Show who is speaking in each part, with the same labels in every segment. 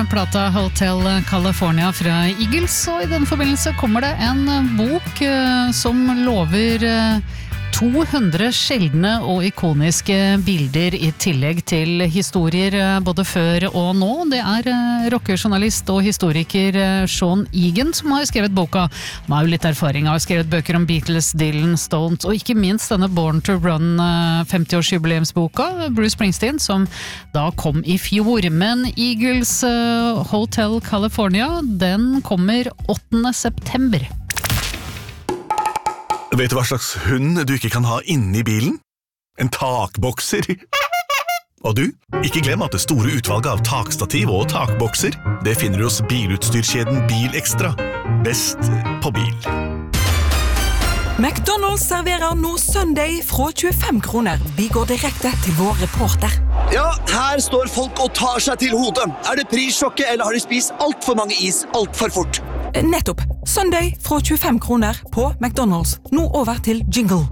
Speaker 1: plata Hotel California fra Eagles, og I den forbindelse kommer det en bok som lover 200 sjeldne og ikoniske bilder I tillegg til historier både før og nå. Det rockejournalist og historiker Sean Egan som har skrevet boka. Han har jo litt erfaring, har skrevet bøker om Beatles, Dylan, Stones og ikke minst denne Born to Run 50-årsjubileumsboka, Bruce Springsteen, som da kom I fjor. Men Eagles Hotel California, den kommer 8. september.
Speaker 2: Vet du hva slags hund du ikke kan ha inne I bilen? En takbokser. Og du, ikke glem at det store utvalget av takstativ og takbokser, det finner du hos bilutstyrkjeden Bilekstra. Best på bil.
Speaker 3: McDonald's serverer nå Sunday fra 25 kroner. Vi går direkte til vår reporter.
Speaker 4: Ja, her står folk og tar seg til hodet. Det prissjokket, eller har de spist alt for mange is alt for fort?
Speaker 3: Nettopp. Sunday fra 25 kroner på McDonald's. Nå over til jingle.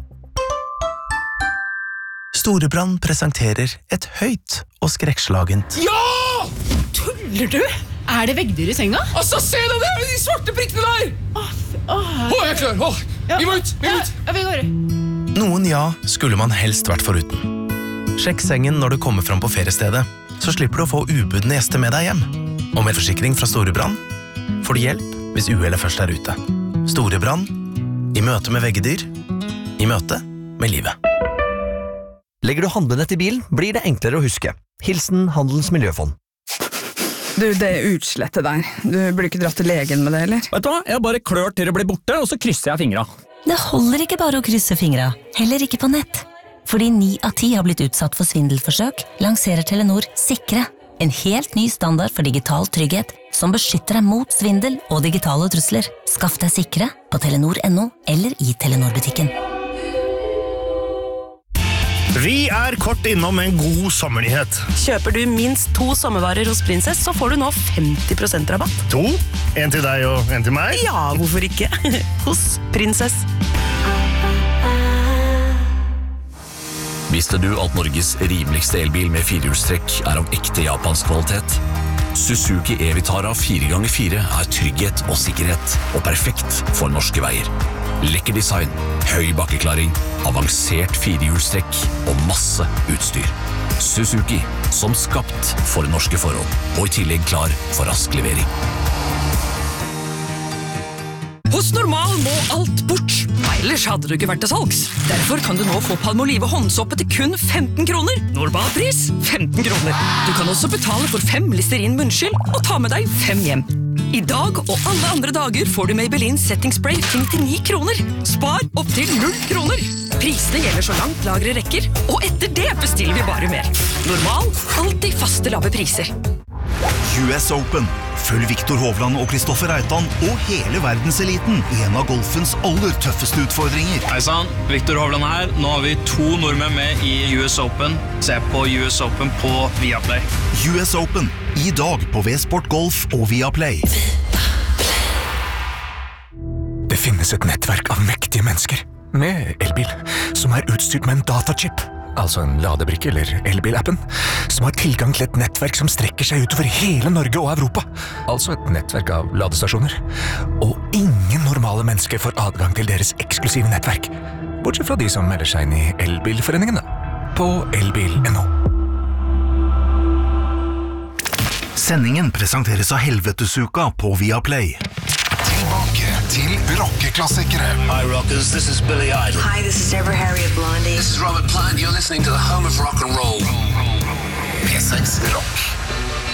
Speaker 5: Storebrand presenterer et høyt og skrekkslagent.
Speaker 6: Ja!
Speaker 7: Tuller du? Det veggdyr I senga?
Speaker 6: Altså, se deg der, de svarte prikkene der! Jeg er klar, vi må ut,
Speaker 7: Ja, vi går.
Speaker 5: Noen ja skulle man helst vært foruten. Sjekk sengen når du kommer fram på feriestedet, så slipper du å få ubudne gjester med deg hjem. Og med forsikring fra Storebrand får du hjelp hvis uhellet først ute. Storebrand, I møte med veggedyr, I møte med livet.
Speaker 8: Legger du handlene til bilen, blir det enklere å huske. Hilsen Handelens Miljøfond.
Speaker 9: Du, det utslettet der. Du burde ikke dratt til legen med det, eller?
Speaker 10: Vet du hva? Jeg bare klør til det blir borte, og så krysser jeg fingra.
Speaker 11: Det holder ikke bare å krysse fingra, heller ikke på nett. Fordi 9 av 10 har blitt utsatt for svindelforsøk, lanserer Telenor Sikre. En helt ny standard for digital trygghet, som beskytter deg mot svindel og digitale trusler. Skaff deg Sikre på Telenor.no eller I Telenor-butikken.
Speaker 12: Vi kort innom en god sommernyhet.
Speaker 13: Kjøper du minst 2 sommervarer hos Princess, så får du nå 50% rabatt.
Speaker 12: 2? En til deg og en til meg?
Speaker 13: Ja, hvorfor ikke? Hos Princess.
Speaker 14: Visste du at Norges rimeligste elbil med 4-hjulstrekk av ekte japansk kvalitet? Suzuki E-Vitara 4x4 trygghet og sikkerhet, og perfekt for norske veier. Lekker design, høy bakkeklaring, avansert 4-hjulstrekk og masse utstyr. Suzuki, som skapt for norske forhold, og I tillegg klar for rask levering.
Speaker 3: Hos Normal må alt bort. Ellers hadde du ikke vært til salgs. Derfor kan du nå få Palmolive håndsoppe til kun 15 kroner. Normalpris 15 kroner. Du kan også betale for 5 Listerin munnskyld og ta med deg 5 hjem. I dag og alle andre dager får du Maybelline Setting Spray til 99 kroner. Spar opp til 0 kroner. Prisene gjelder så langt lagre rekker, og etter det bestiller vi bare mer. Normal, alltid faste lave priser.
Speaker 15: US Open. Følg Viktor Hovland og Kristoffer Reitan og hele verdenseliten I en av golfens aller tøffeste utfordringer.
Speaker 16: Hei sann, Viktor Hovland her. Nå har vi 2 nordmenn med I US Open. Se på US Open på Viaplay.
Speaker 15: US Open. I dag på V-Sport Golf og Viaplay.
Speaker 5: Det finnes et nettverk av mektige mennesker med elbil som utstyrt med en datachip, altså en ladebrikke eller elbilappen, som har tilgang til et nettverk som strekker seg utover hele Norge og Europa. Altså et nettverk av ladestasjoner. Og ingen normale mennesker får adgang til deres eksklusive nettverk, bortsett fra de som melder seg inn I elbilforeningene på elbil.no.
Speaker 15: Sendingen presenteres av Helvetesuka på Viaplay.
Speaker 17: Tilbake til rockeklassikere.
Speaker 18: Hi rockers, this is Billy Idol.
Speaker 19: Hi, this is Deborah Harriet Blondie.
Speaker 18: This is Robert Plant, you're listening to the home of rock and roll. P6 Rock.